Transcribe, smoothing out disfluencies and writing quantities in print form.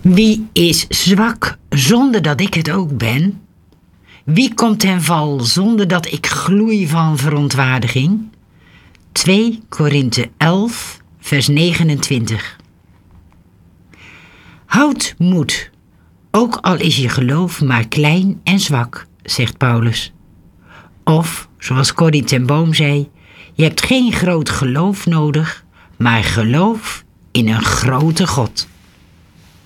Wie is zwak zonder dat ik het ook ben? Wie komt ten val zonder dat ik gloei van verontwaardiging? 2 Korinthe 11, vers 29. Houd moed, ook al is je geloof maar klein en zwak, zegt Paulus. Of, zoals Corrie ten Boom zei, je hebt geen groot geloof nodig, maar geloof in een grote God.